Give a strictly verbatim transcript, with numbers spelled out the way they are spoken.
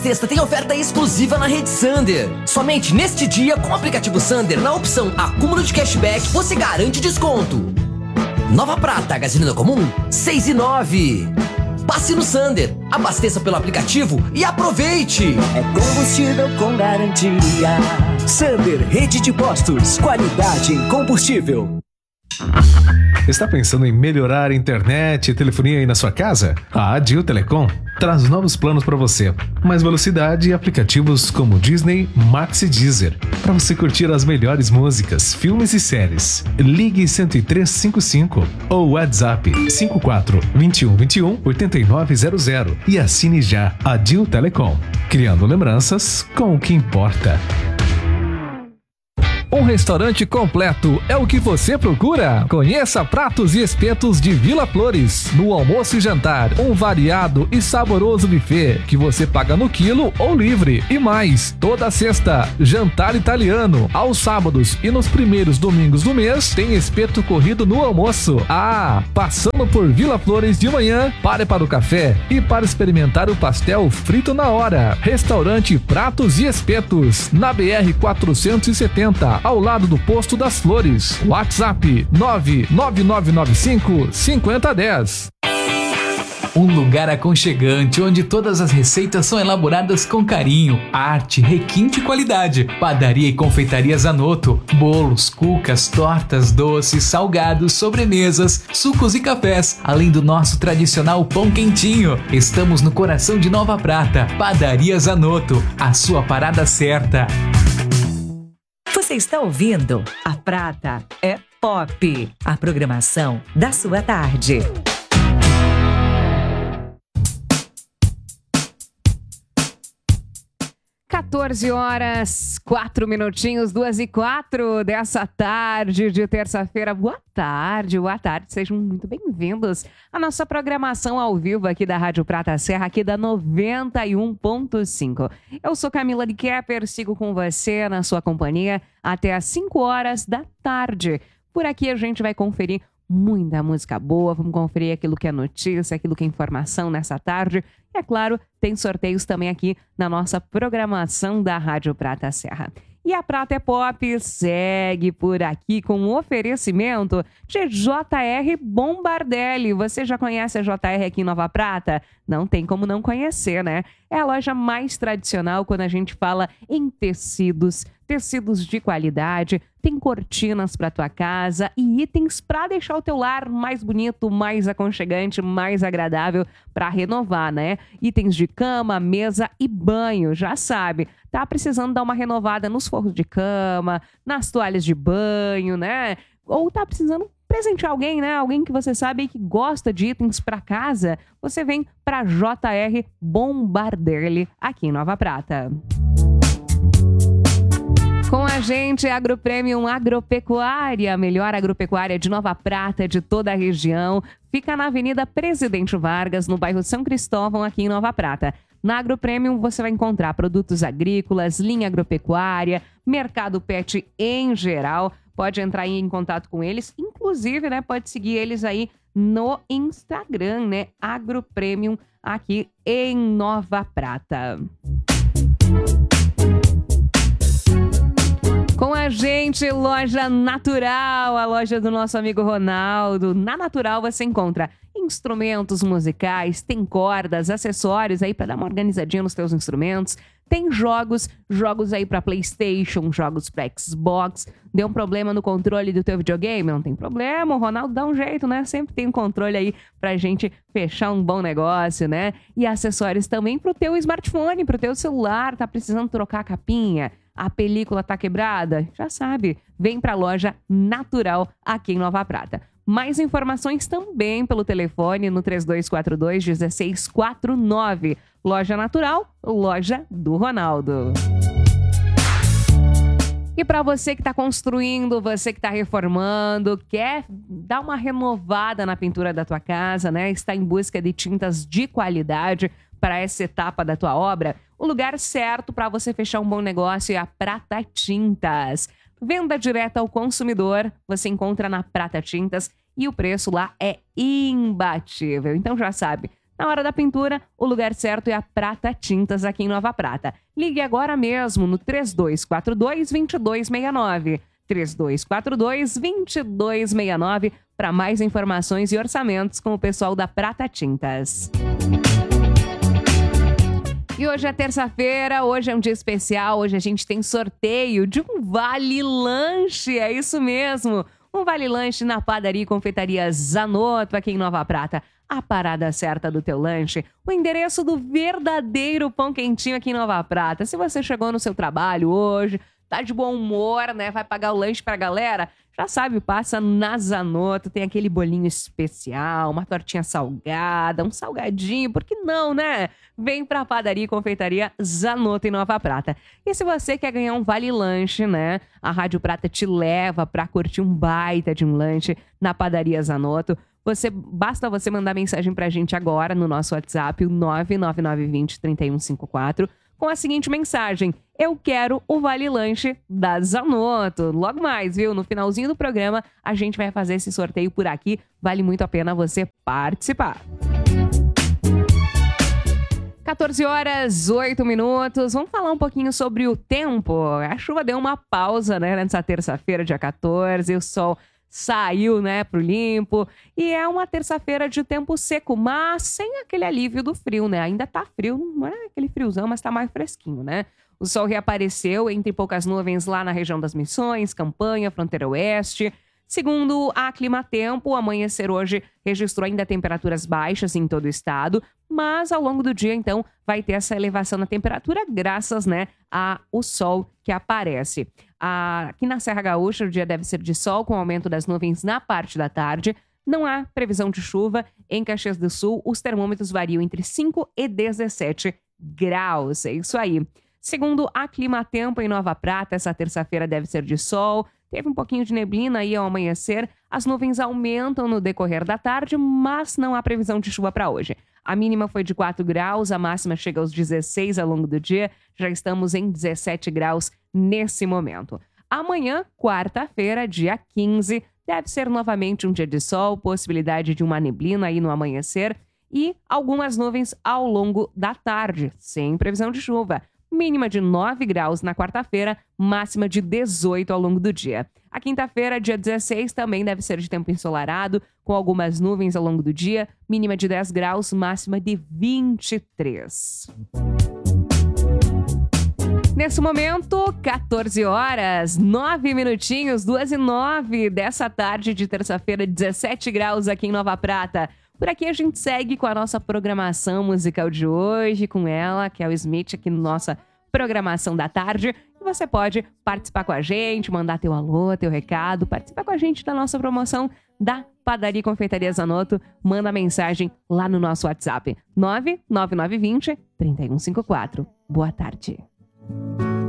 Sexta tem oferta exclusiva na Rede Sander. Somente neste dia, com o aplicativo Sander, na opção acúmulo de cashback, você garante desconto. Nova Prata, gasolina comum, seis e nove. Passe no Sander, abasteça pelo aplicativo e aproveite! É combustível com garantia. Sander, rede de postos, qualidade em combustível. Está pensando em melhorar a internet e telefonia aí na sua casa? A Adil Telecom traz novos planos para você. Mais velocidade e aplicativos como Disney, Max e Deezer, para você curtir as melhores músicas, filmes e séries. Ligue cento e três cinquenta e cinco ou WhatsApp cinco quatro, vinte e um, vinte e um, oitenta e nove zero zero e assine já Adil Telecom, criando lembranças com o que importa. Um restaurante completo é o que você procura? Conheça Pratos e Espetos de Vila Flores. No almoço e jantar, um variado e saboroso buffet que você paga no quilo ou livre. E mais, toda sexta, jantar italiano. Aos sábados e nos primeiros domingos do mês, tem espeto corrido no almoço. Ah, passando por Vila Flores de manhã, pare para o café e para experimentar o pastel frito na hora. Restaurante Pratos e Espetos, na B R quatrocentos e setenta. Ao lado do Posto das Flores. WhatsApp nove nove nove nove cinco, cinco zero um zero. Um lugar aconchegante onde todas as receitas são elaboradas com carinho, arte, requinte e qualidade. Padaria e Confeitaria Zanotto. Bolos, cucas, tortas, doces, salgados, sobremesas, sucos e cafés. Além do nosso tradicional pão quentinho. Estamos no coração de Nova Prata. Padaria Zanotto. A sua parada certa. Você está ouvindo A Prata é Pop, a programação da sua tarde. quatorze horas, quatro minutinhos, duas e quatro dessa tarde de terça-feira. Boa tarde, boa tarde, sejam muito bem-vindos à nossa programação ao vivo aqui da Rádio Prata Serra, aqui da noventa e um ponto cinco. Eu sou Camila de Kepper, sigo com você na sua companhia até às cinco horas da tarde. Por aqui a gente vai conferir muita música boa, vamos conferir aquilo que é notícia, aquilo que é informação nessa tarde. E, é claro, tem sorteios também aqui na nossa programação da Rádio Prata Serra. E a Prata é Pop segue por aqui com um oferecimento de J R Bombardelli. Você já conhece a J R aqui em Nova Prata? Não tem como não conhecer, né? É a loja mais tradicional quando a gente fala em tecidos, tecidos de qualidade, tem cortinas para tua casa e itens para deixar o teu lar mais bonito, mais aconchegante, mais agradável para renovar, né? Itens de cama, mesa e banho, já sabe. Tá precisando dar uma renovada nos forros de cama, nas toalhas de banho, né? Ou tá precisando presentear alguém, né? Alguém que você sabe que gosta de itens para casa, você vem para J R Bombardelli aqui em Nova Prata. Com a gente, Agro Premium Agropecuária, a melhor agropecuária de Nova Prata, de toda a região. Fica na Avenida Presidente Vargas, no bairro São Cristóvão, aqui em Nova Prata. Na Agro Premium você vai encontrar produtos agrícolas, linha agropecuária, mercado pet em geral. Pode entrar em contato com eles, inclusive, né, pode seguir eles aí no Instagram, né, Agro Premium, aqui em Nova Prata. Com a gente, Loja Natural, a loja do nosso amigo Ronaldo. Na Natural você encontra instrumentos musicais, tem cordas, acessórios aí para dar uma organizadinha nos teus instrumentos. Tem jogos, jogos aí para PlayStation, jogos para Xbox. Deu um problema no controle do teu videogame? Não tem problema, o Ronaldo dá um jeito, né? Sempre tem um controle aí pra gente fechar um bom negócio, né? E acessórios também pro teu smartphone, pro teu celular. Tá precisando trocar a capinha? A película tá quebrada? Já sabe, vem pra loja Natural aqui em Nova Prata. Mais informações também pelo telefone no três dois quatro dois, um seis quatro nove. Loja Natural, loja do Ronaldo. E para você que está construindo, você que está reformando, quer dar uma renovada na pintura da tua casa, né? Está em busca de tintas de qualidade para essa etapa da tua obra, o lugar certo para você fechar um bom negócio é a Prata Tintas. Venda direta ao consumidor, você encontra na Prata Tintas e o preço lá é imbatível. Então já sabe, Na hora da pintura, o lugar certo é a Prata Tintas aqui em Nova Prata. Ligue agora mesmo no três dois quatro dois, dois dois seis nove. três dois quatro dois, dois dois seis nove para mais informações e orçamentos com o pessoal da Prata Tintas. E hoje é terça-feira, hoje é um dia especial, hoje a gente tem sorteio de um Vale Lanche, é isso mesmo. Um Vale Lanche na Padaria e Confeitaria Zanotto aqui em Nova Prata. A parada certa do teu lanche, o endereço do verdadeiro pão quentinho aqui em Nova Prata. Se você chegou no seu trabalho hoje, tá de bom humor, né? Vai pagar o lanche pra galera? Já sabe, passa na Zanotto, tem aquele bolinho especial, uma tortinha salgada, um salgadinho, por que não, né? Vem pra Padaria e Confeitaria Zanotto em Nova Prata. E se você quer ganhar um Vale Lanche, né? A Rádio Prata te leva pra curtir um baita de um lanche na Padaria Zanotto. Você, basta você mandar mensagem pra gente agora no nosso WhatsApp, o nove nove nove dois zero, três um cinco quatro, com a seguinte mensagem: eu quero o Vale Lanche da Zanotto. Logo mais, viu? No finalzinho do programa, a gente vai fazer esse sorteio por aqui. Vale muito a pena você participar. quatorze horas, oito minutos. Vamos falar um pouquinho sobre o tempo. A chuva deu uma pausa, né? Nessa terça-feira, dia quatorze. O sol saiu, né, pro limpo. E é uma terça-feira de tempo seco, mas sem aquele alívio do frio, né? Ainda tá frio, não é aquele friozão, mas tá mais fresquinho, né? O sol reapareceu entre poucas nuvens lá na região das Missões, Campanha, Fronteira Oeste. Segundo a Climatempo, o amanhecer hoje registrou ainda temperaturas baixas em todo o estado, mas ao longo do dia, então, vai ter essa elevação na temperatura graças, né, ao sol que aparece. Ah, aqui na Serra Gaúcha, o dia deve ser de sol, com aumento das nuvens na parte da tarde. Não há previsão de chuva. Em Caxias do Sul, os termômetros variam entre cinco e dezessete graus. É isso aí. Segundo a Climatempo, em Nova Prata, essa terça-feira deve ser de sol. Teve um pouquinho de neblina aí ao amanhecer. As nuvens aumentam no decorrer da tarde, mas não há previsão de chuva para hoje. A mínima foi de quatro graus, a máxima chega aos dezesseis ao longo do dia. Já estamos em dezessete graus nesse momento. Amanhã, quarta-feira, dia quinze, deve ser novamente um dia de sol, possibilidade de uma neblina aí no amanhecer e algumas nuvens ao longo da tarde, sem previsão de chuva. Mínima de nove graus na quarta-feira, máxima de dezoito ao longo do dia. A quinta-feira, dia dezesseis, também deve ser de tempo ensolarado, com algumas nuvens ao longo do dia, mínima de dez graus, máxima de vinte e três. Nesse momento, quatorze horas, nove minutinhos, duas e nove dessa tarde de terça-feira, dezessete graus aqui em Nova Prata. Por aqui a gente segue com a nossa programação musical de hoje, com ela, que é o Smith, aqui na nossa programação da tarde. E você pode participar com a gente, mandar teu alô, teu recado, participar com a gente da nossa promoção da Padaria e Confeitaria Zanotto. Manda mensagem lá no nosso WhatsApp, nove nove nove dois zero, três um cinco quatro. Boa tarde.